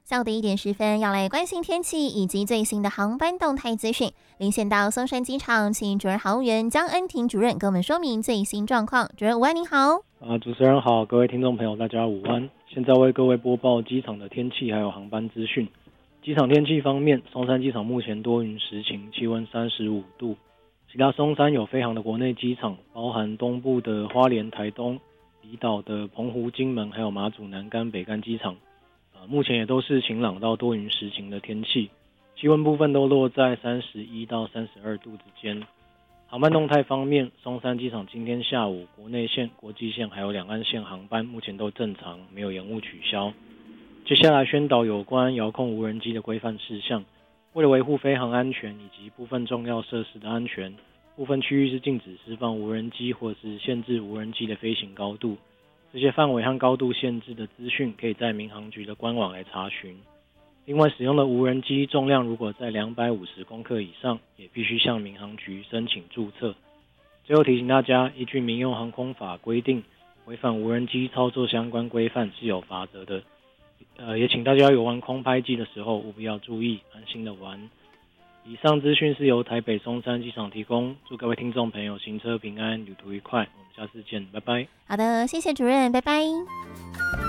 下午的1点10分，要来关心天气以及最新的航班动态资讯。连线到松山机场，请主任航务员江恩婷主任跟我们说明最新状况。主任午安，您好。 主持人好，各位听众朋友，大家午安。现在为各位播报机场的天气还有航班资讯。机场天气方面，松山机场目前多云时晴，气温35度。其他松山有飞航的国内机场，包含东部的花莲、台东、离岛的澎湖、金门，还有马祖南竿、北竿机场。目前也都是晴朗到多云时晴的天气，气温部分都落在31到32度之间。航班动态方面，松山机场今天下午国内线、国际线还有两岸线航班目前都正常，没有延误取消。接下来宣导有关遥控无人机的规范事项。为了维护飞航安全以及部分重要设施的安全，部分区域是禁止释放无人机或是限制无人机的飞行高度。这些范围和高度限制的资讯可以在民航局的官网来查询。另外，使用的无人机重量如果在250公克以上，也必须向民航局申请注册。最后提醒大家，依据民用航空法规定，违反无人机操作相关规范是有罚则的。也请大家有玩空拍机的时候务必要注意，安心的玩。以上资讯是由台北松山机场提供，祝各位听众朋友行车平安，旅途愉快。我们下次见，拜拜。 好的，谢谢主任，拜拜。